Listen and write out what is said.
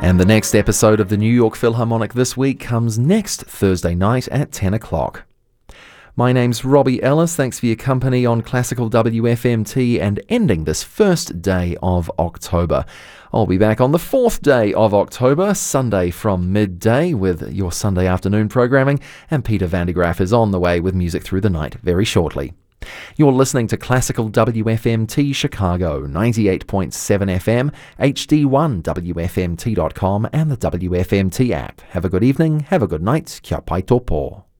And the next episode of the New York Philharmonic This Week comes next Thursday night at 10 o'clock. My name's Robbie Ellis. Thanks for your company on Classical WFMT and ending this first day of October. I'll be back on the fourth day of October, Sunday from midday, with your Sunday afternoon programming, and Peter van der Graaf is on the way with music through the night very shortly. You're listening to Classical WFMT Chicago, 98.7 FM, HD1 WFMT.com and the WFMT app. Have a good evening, have a good night, kia pai tō pō.